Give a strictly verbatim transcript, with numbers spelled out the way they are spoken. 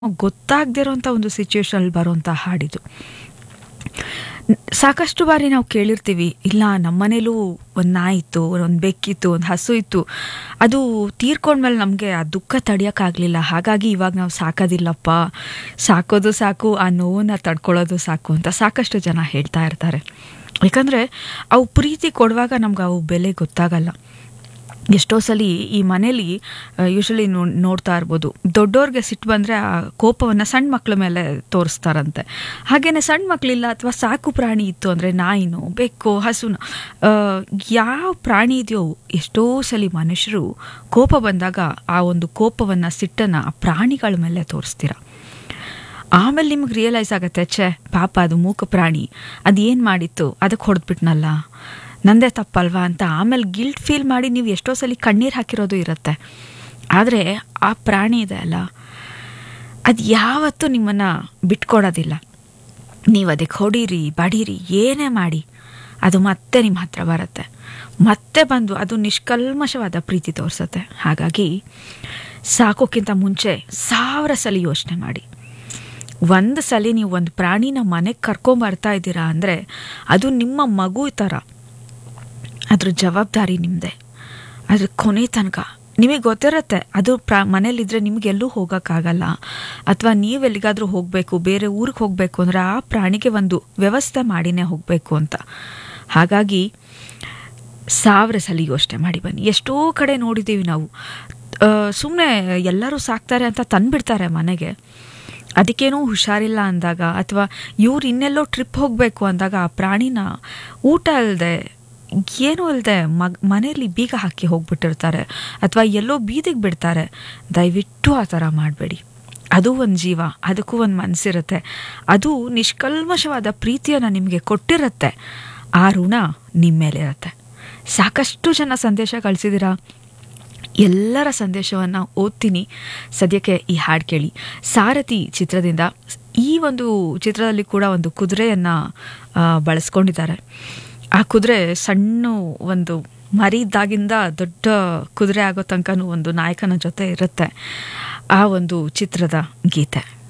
ಗೊತ್ತಾಗದೇ ಇರೋಂಥ ಒಂದು ಸಿಚುವೇಶನಲ್ಲಿ ಬರುವಂಥ ಹಾಡಿದು. ಸಾಕಷ್ಟು ಬಾರಿ ನಾವು ಕೇಳಿರ್ತೀವಿ, ಇಲ್ಲ ನಮ್ಮನೇಲೂ ಒಂದು ನಾಯಿ ಇತ್ತು, ಒಂದು ಬೆಕ್ಕಿತ್ತು, ಒಂದು ಹಸು ಇತ್ತು, ಅದು ತೀರ್ಕೊಂಡ್ಮೇಲೆ ನಮಗೆ ಆ ದುಃಖ ತಡೆಯೋಕ್ಕಾಗಲಿಲ್ಲ, ಹಾಗಾಗಿ ಇವಾಗ ನಾವು ಸಾಕೋದಿಲ್ಲಪ್ಪ, ಸಾಕೋದು ಸಾಕು, ಆ ನೋವನ್ನು ತಡ್ಕೊಳ್ಳೋದು ಸಾಕು ಅಂತ ಸಾಕಷ್ಟು ಜನ ಹೇಳ್ತಾ ಇರ್ತಾರೆ. ಯಾಕಂದರೆ ಅವು ಪ್ರೀತಿ ಕೊಡುವಾಗ ನಮ್ಗೆ ಅವು ಬೆಲೆ ಗೊತ್ತಾಗಲ್ಲ. ಎಷ್ಟೋ ಸಲ ಈ ಮನೇಲಿ ಯೂಶ್ವಲಿ ನೋ ನೋಡ್ತಾ ಇರ್ಬೋದು, ದೊಡ್ಡವ್ರಿಗೆ ಸಿಟ್ಟು ಬಂದರೆ ಆ ಕೋಪವನ್ನು ಸಣ್ಣ ಮಕ್ಕಳ ಮೇಲೆ ತೋರಿಸ್ತಾರಂತೆ. ಹಾಗೆಯೇ ಸಣ್ಣ ಮಕ್ಕಳಿಲ್ಲ ಅಥವಾ ಸಾಕು ಪ್ರಾಣಿ ಇತ್ತು ಅಂದರೆ ನಾಯಿನೋ ಬೆಕ್ಕೋ ಹಸುನೋ ಯಾವ ಪ್ರಾಣಿ ಇದೆಯೋ, ಎಷ್ಟೋ ಸಲ ಮನುಷ್ಯರು ಕೋಪ ಬಂದಾಗ ಆ ಒಂದು ಕೋಪವನ್ನು ಸಿಟ್ಟನ್ನು ಆ ಪ್ರಾಣಿಗಳ ಮೇಲೆ ತೋರಿಸ್ತೀರ. ಆಮೇಲೆ ನಿಮ್ಗೆ ರಿಯಲೈಸ್ ಆಗುತ್ತೆ, ಛೇ ಪಾಪ ಅದು ಮೂಕ ಪ್ರಾಣಿ, ಅದು ಏನು ಮಾಡಿತ್ತು, ಅದಕ್ಕೆ ಹೊಡೆದ್ಬಿಟ್ನಲ್ಲ, ನಂದೇ ತಪ್ಪಲ್ವಾ ಅಂತ ಆಮೇಲೆ ಗಿಲ್ಟ್ ಫೀಲ್ ಮಾಡಿ ನೀವು ಎಷ್ಟೋ ಸಲ ಕಣ್ಣೀರು ಹಾಕಿರೋದು ಇರುತ್ತೆ. ಆದರೆ ಆ ಪ್ರಾಣಿ ಇದೆ ಅಲ್ಲ, ಅದು ಯಾವತ್ತೂ ನಿಮ್ಮನ್ನು ಬಿಟ್ಕೊಡೋದಿಲ್ಲ. ನೀವು ಅದಕ್ಕೆ ಹೊಡೀರಿ ಬಡೀರಿ ಏನೇ ಮಾಡಿ ಅದು ಮತ್ತೆ ನಿಮ್ಮ ಹತ್ರ ಬರುತ್ತೆ, ಮತ್ತೆ ಬಂದು ಅದು ನಿಷ್ಕಲ್ಮಶವಾದ ಪ್ರೀತಿ ತೋರಿಸುತ್ತೆ. ಹಾಗಾಗಿ ಸಾಕೋಕ್ಕಿಂತ ಮುಂಚೆ ಸಾವಿರ ಸಲ ಯೋಚನೆ ಮಾಡಿ. ಒಂದು ಸಲ ನೀವು ಒಂದು ಪ್ರಾಣಿನ ಮನೆಗೆ ಕರ್ಕೊಂಬರ್ತಾ ಇದ್ದೀರಾ ಅಂದರೆ ಅದು ನಿಮ್ಮ ಮಗು ಥರ, ಅದ್ರ ಜವಾಬ್ದಾರಿ ನಿಮ್ಮದೇ. ಅದ್ರ ಕೊನೆ ತನಕ ನಿಮಗೆ ಗೊತ್ತಿರುತ್ತೆ, ಅದು ಪ್ರಾ ಮನೇಲಿದ್ದರೆ ನಿಮಗೆಲ್ಲೂ ಹೋಗೋಕ್ಕಾಗಲ್ಲ, ಅಥವಾ ನೀವೆಲ್ಲಿಗಾದರೂ ಹೋಗಬೇಕು, ಬೇರೆ ಊರಿಗೆ ಹೋಗಬೇಕು ಅಂದರೆ ಆ ಪ್ರಾಣಿಗೆ ಒಂದು ವ್ಯವಸ್ಥೆ ಮಾಡಿನೇ ಹೋಗಬೇಕು ಅಂತ. ಹಾಗಾಗಿ ಸಾವಿರ ಸಲ ಯೋಚನೆ ಮಾಡಿ ಬನ್ನಿ. ಎಷ್ಟೋ ಕಡೆ ನೋಡಿದ್ದೀವಿ ನಾವು, ಸುಮ್ಮನೆ ಎಲ್ಲರೂ ಸಾಕ್ತಾರೆ ಅಂತ ತಂದುಬಿಡ್ತಾರೆ ಮನೆಗೆ. ಅದಕ್ಕೇನೋ ಹುಷಾರಿಲ್ಲ ಅಂದಾಗ ಅಥವಾ ಇವ್ರು ಇನ್ನೆಲ್ಲೋ ಟ್ರಿಪ್ ಹೋಗಬೇಕು ಅಂದಾಗ ಆ ಪ್ರಾಣಿನ ಊಟ ಅಲ್ಲದೆ ಏನೂ ಅಲ್ಲದೆ ಮಗ್ ಮನೆಯಲ್ಲಿ ಬೀಗ ಹಾಕಿ ಹೋಗ್ಬಿಟ್ಟಿರ್ತಾರೆ ಅಥವಾ ಎಲ್ಲೋ ಬೀದಿಗೆ ಬಿಡ್ತಾರೆ. ದಯವಿಟ್ಟು ಆ ಥರ ಮಾಡಬೇಡಿ. ಅದು ಒಂದು ಜೀವ, ಅದಕ್ಕೂ ಒಂದು ಮನಸ್ಸಿರುತ್ತೆ, ಅದು ನಿಷ್ಕಲ್ಮಶವಾದ ಪ್ರೀತಿಯನ್ನು ನಿಮಗೆ ಕೊಟ್ಟಿರುತ್ತೆ. ಆ ಋಣ ನಿಮ್ಮ ಮೇಲಿರುತ್ತೆ. ಸಾಕಷ್ಟು ಜನ ಸಂದೇಶ ಕಳಿಸಿದ್ದೀರಾ, ಎಲ್ಲರ ಸಂದೇಶವನ್ನು ಓದ್ತೀನಿ. ಸದ್ಯಕ್ಕೆ ಈ ಹಾಡು ಕೇಳಿ. ಸಾರಥಿ ಚಿತ್ರದಿಂದ. ಈ ಒಂದು ಚಿತ್ರದಲ್ಲಿ ಕೂಡ ಒಂದು ಕುದುರೆಯನ್ನು ಬಳಸ್ಕೊಂಡಿದ್ದಾರೆ. ಆ ಕುದುರೆ ಸಣ್ಣ ಒಂದು ಮರಿ ಇದ್ದಾಗಿಂದ ದೊಡ್ಡ ಕುದುರೆ ಆಗೋ ತನಕನೂ ಒಂದು ನಾಯಕನ ಜೊತೆ ಇರುತ್ತೆ. ಆ ಒಂದು ಚಿತ್ರದ ಗೀತೆ.